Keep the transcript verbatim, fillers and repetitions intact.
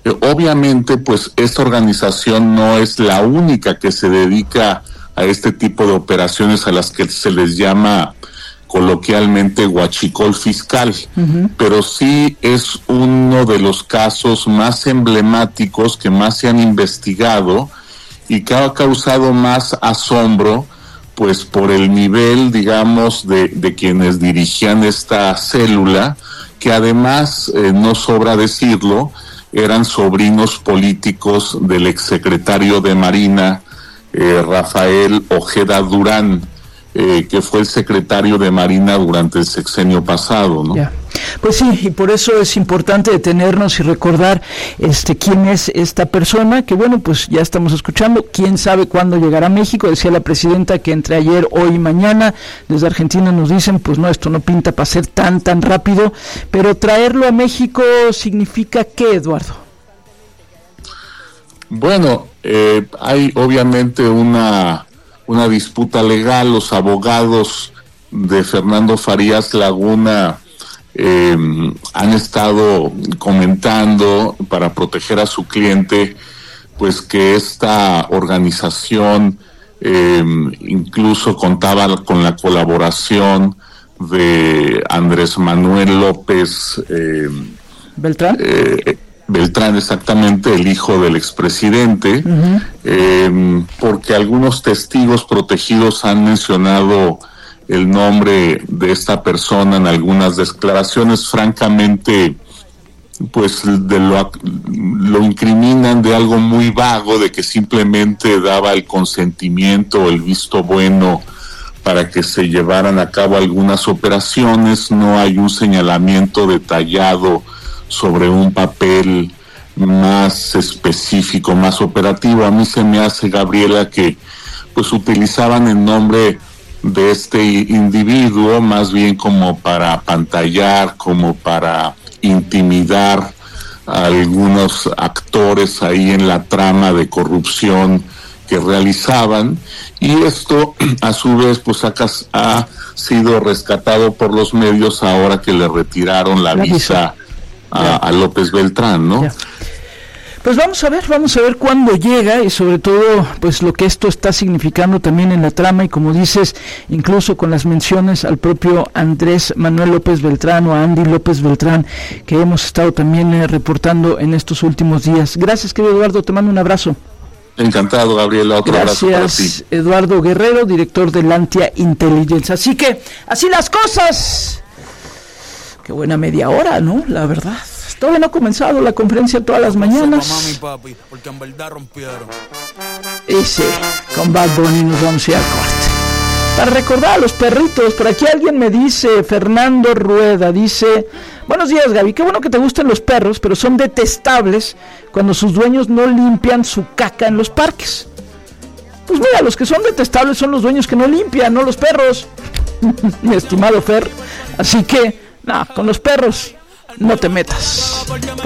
Eh, obviamente, pues esta organización no es la única que se dedica a este tipo de operaciones a las que se les llama coloquialmente huachicol fiscal, uh-huh. pero sí es uno de los casos más emblemáticos que más se han investigado y que ha causado más asombro, pues por el nivel, digamos, de, de quienes dirigían esta célula, que además, eh, no sobra decirlo, eran sobrinos políticos del exsecretario de Marina, eh, Rafael Ojeda Durán, Eh, que fue el secretario de Marina durante el sexenio pasado, ¿no? Ya. Pues sí, y por eso es importante detenernos y recordar este quién es esta persona, que bueno, pues ya estamos escuchando, quién sabe cuándo llegará a México. Decía la presidenta que entre ayer, hoy y mañana, desde Argentina nos dicen, pues no, esto no pinta para ser tan, tan rápido, pero traerlo a México significa ¿qué, Eduardo? Bueno, eh, hay obviamente una... una disputa legal. Los abogados de Fernando Farías Laguna eh, han estado comentando para proteger a su cliente, pues que esta organización eh, incluso contaba con la colaboración de Andrés Manuel López eh, Beltrán. Eh, Beltrán, exactamente, el hijo del expresidente, uh-huh. eh, porque algunos testigos protegidos han mencionado el nombre de esta persona en algunas declaraciones. Francamente, pues de lo, lo incriminan de algo muy vago, de que simplemente daba el consentimiento o el visto bueno para que se llevaran a cabo algunas operaciones. No hay un señalamiento detallado sobre un papel más específico, más operativo. A mí se me hace, Gabriela, que pues utilizaban el nombre de este individuo más bien como para apantallar, como para intimidar a algunos actores ahí en la trama de corrupción que realizaban, y esto a su vez pues ha, ha sido rescatado por los medios ahora que le retiraron la, la visa, visa. A, a López Beltrán, ¿no? Ya. Pues vamos a ver, vamos a ver cuándo llega, y sobre todo, pues lo que esto está significando también en la trama, y como dices, incluso con las menciones al propio Andrés Manuel López Beltrán o a Andy López Beltrán, que hemos estado también eh, reportando en estos últimos días. Gracias, querido Eduardo, te mando un abrazo. Encantado, Gabriela, otro Gracias, abrazo para ti. Eduardo Guerrero, director de Lantia Intelligence. Así que, así las cosas. Qué buena media hora, ¿no? La verdad. Todavía no ha comenzado la conferencia todas las mañanas. Mami, papi, porque en verdad rompieron. Y sí, con Bad Bunny nos vamos a ir al corte. Para recordar a los perritos, por aquí alguien me dice, Fernando Rueda, dice: buenos días, Gaby, qué bueno que te gustan los perros, pero son detestables cuando sus dueños no limpian su caca en los parques. Pues mira, los que son detestables son los dueños que no limpian, no los perros, mi estimado Fer. Así que, no, con los perros no te metas.